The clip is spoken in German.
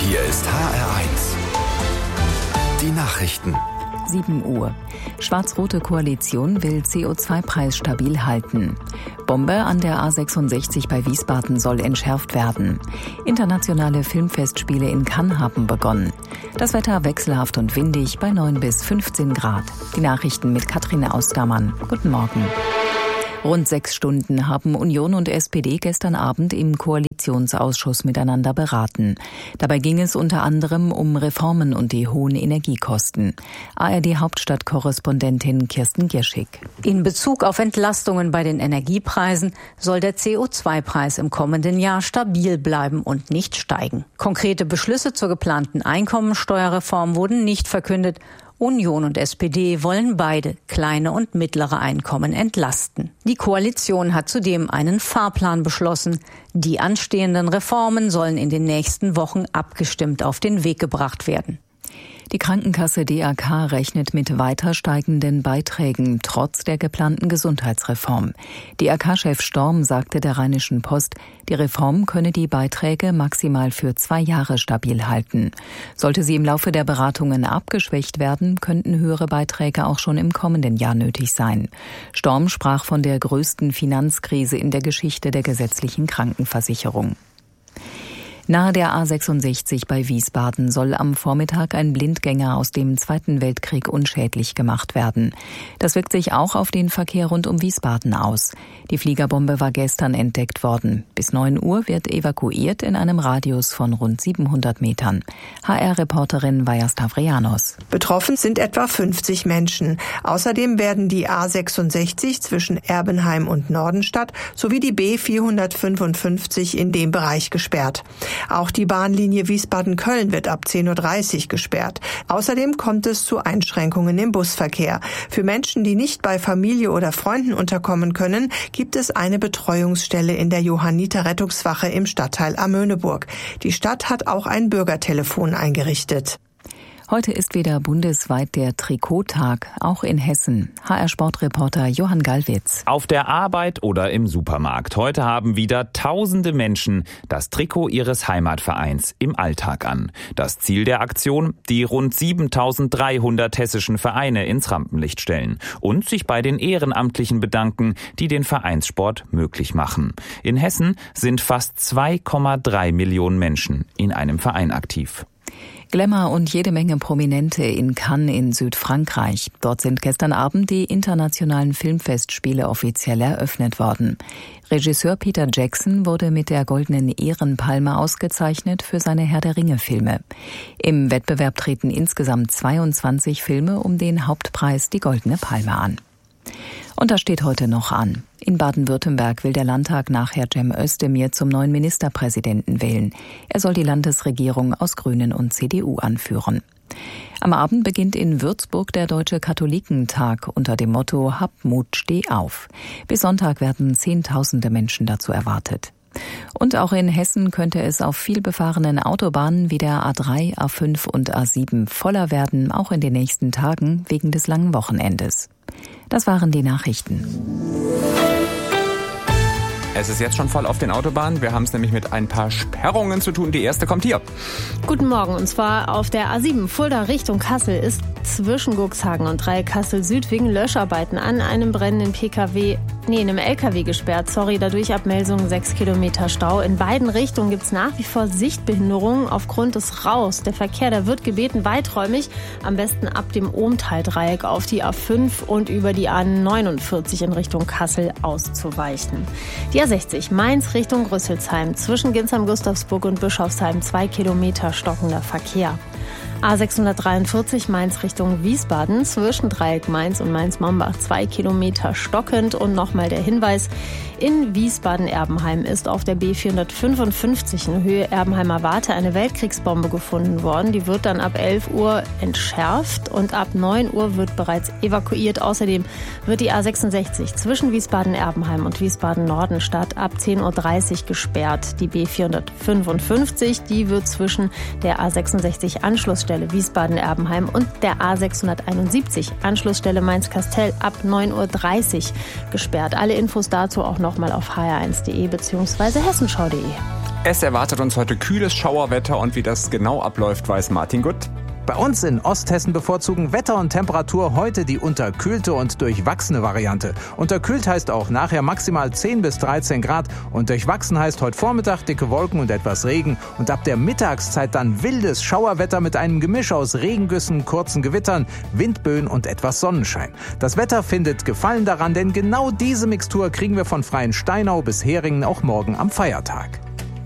Hier ist HR1. Die Nachrichten. 7 Uhr. Schwarz-rote Koalition will CO2-Preis stabil halten. Bombe an der A66 bei Wiesbaden soll entschärft werden. Internationale Filmfestspiele in Cannes haben begonnen. Das Wetter wechselhaft und windig bei 9 bis 15 Grad. Die Nachrichten mit Katrin Austermann. Guten Morgen. Rund 6 Stunden haben Union und SPD gestern Abend im Koalitionsausschuss miteinander beraten. Dabei ging es unter anderem um Reformen und die hohen Energiekosten. ARD-Hauptstadtkorrespondentin Kirsten Gierschig. In Bezug auf Entlastungen bei den Energiepreisen soll der CO2-Preis im kommenden Jahr stabil bleiben und nicht steigen. Konkrete Beschlüsse zur geplanten Einkommensteuerreform wurden nicht verkündet. Union und SPD wollen beide kleine und mittlere Einkommen entlasten. Die Koalition hat zudem einen Fahrplan beschlossen. Die anstehenden Reformen sollen in den nächsten Wochen abgestimmt auf den Weg gebracht werden. Die Krankenkasse DAK rechnet mit weiter steigenden Beiträgen trotz der geplanten Gesundheitsreform. DAK-Chef Storm sagte der Rheinischen Post, die Reform könne die Beiträge maximal für 2 Jahre stabil halten. Sollte sie im Laufe der Beratungen abgeschwächt werden, könnten höhere Beiträge auch schon im kommenden Jahr nötig sein. Storm sprach von der größten Finanzkrise in der Geschichte der gesetzlichen Krankenversicherung. Nahe der A66 bei Wiesbaden soll am Vormittag ein Blindgänger aus dem Zweiten Weltkrieg unschädlich gemacht werden. Das wirkt sich auch auf den Verkehr rund um Wiesbaden aus. Die Fliegerbombe war gestern entdeckt worden. Bis 9 Uhr wird evakuiert in einem Radius von rund 700 Metern. HR-Reporterin Vaja Stavrianos. Betroffen sind etwa 50 Menschen. Außerdem werden die A66 zwischen Erbenheim und Nordenstadt sowie die B455 in dem Bereich gesperrt. Auch die Bahnlinie Wiesbaden-Köln wird ab 10.30 Uhr gesperrt. Außerdem kommt es zu Einschränkungen im Busverkehr. Für Menschen, die nicht bei Familie oder Freunden unterkommen können, gibt es eine Betreuungsstelle in der Johanniter-Rettungswache im Stadtteil Amöneburg. Die Stadt hat auch ein Bürgertelefon eingerichtet. Heute ist wieder bundesweit der Trikottag, auch in Hessen. HR-Sportreporter Johann Gallwitz. Auf der Arbeit oder im Supermarkt. Heute haben wieder tausende Menschen das Trikot ihres Heimatvereins im Alltag an. Das Ziel der Aktion? Die rund 7.300 hessischen Vereine ins Rampenlicht stellen und sich bei den Ehrenamtlichen bedanken, die den Vereinssport möglich machen. In Hessen sind fast 2,3 Millionen Menschen in einem Verein aktiv. Glamour und jede Menge Prominente in Cannes in Südfrankreich. Dort sind gestern Abend die internationalen Filmfestspiele offiziell eröffnet worden. Regisseur Peter Jackson wurde mit der Goldenen Ehrenpalme ausgezeichnet für seine Herr-der-Ringe-Filme. Im Wettbewerb treten insgesamt 22 Filme um den Hauptpreis die Goldene Palme an. Und das steht heute noch an. In Baden-Württemberg will der Landtag nachher Cem Özdemir zum neuen Ministerpräsidenten wählen. Er soll die Landesregierung aus Grünen und CDU anführen. Am Abend beginnt in Würzburg der Deutsche Katholikentag unter dem Motto Hab Mut, steh auf. Bis Sonntag werden Zehntausende Menschen dazu erwartet. Und auch in Hessen könnte es auf vielbefahrenen Autobahnen wie der A3, A5 und A7 voller werden, auch in den nächsten Tagen wegen des langen Wochenendes. Das waren die Nachrichten. Es ist jetzt schon voll auf den Autobahnen. Wir haben es nämlich mit ein paar Sperrungen zu tun. Die erste kommt hier. Guten Morgen. Und zwar auf der A7 Fulda Richtung Kassel ist zwischen Guxhagen und Kassel Süd wegen Löscharbeiten an einem brennenden einem LKW gesperrt. Dadurch ab Melsungen 6 Kilometer Stau. In beiden Richtungen gibt es nach wie vor Sichtbehinderungen aufgrund des Rauchs. Der Verkehr, da wird gebeten, weiträumig, am besten ab dem Ohmtal-Dreieck auf die A5 und über die A49 in Richtung Kassel auszuweichen. Die A60 Mainz Richtung Rüsselsheim. Zwischen Ginsheim-Gustavsburg und Bischofsheim 2 Kilometer stockender Verkehr. A643 Mainz Richtung Wiesbaden, zwischen Dreieck Mainz und Mainz-Mombach 2 Kilometer stockend. Und nochmal der Hinweis, in Wiesbaden-Erbenheim ist auf der B455 in Höhe Erbenheimer Warte eine Weltkriegsbombe gefunden worden. Die wird dann ab 11 Uhr entschärft und ab 9 Uhr wird bereits evakuiert. Außerdem wird die A66 zwischen Wiesbaden-Erbenheim und Wiesbaden-Nordenstadt ab 10.30 Uhr gesperrt. Die B455, die wird zwischen der A66 Anschlussstelle Anschlussstelle Wiesbaden-Erbenheim und der A671, Anschlussstelle Mainz-Kastel ab 9.30 Uhr gesperrt. Alle Infos dazu auch nochmal auf hr1.de bzw. hessenschau.de. Es erwartet uns heute kühles Schauerwetter und wie das genau abläuft, weiß Martin Gutt. Bei uns in Osthessen bevorzugen Wetter und Temperatur heute die unterkühlte und durchwachsene Variante. Unterkühlt heißt auch nachher maximal 10 bis 13 Grad und durchwachsen heißt heute Vormittag dicke Wolken und etwas Regen und ab der Mittagszeit dann wildes Schauerwetter mit einem Gemisch aus Regengüssen, kurzen Gewittern, Windböen und etwas Sonnenschein. Das Wetter findet Gefallen daran, denn genau diese Mixtur kriegen wir von Freiensteinau bis Heringen auch morgen am Feiertag.